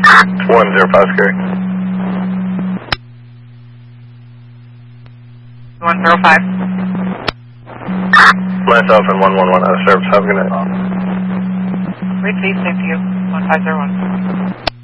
105 scary. 105. Myself and 111 out of service. Have a good night. Repeat, same to you. 1501.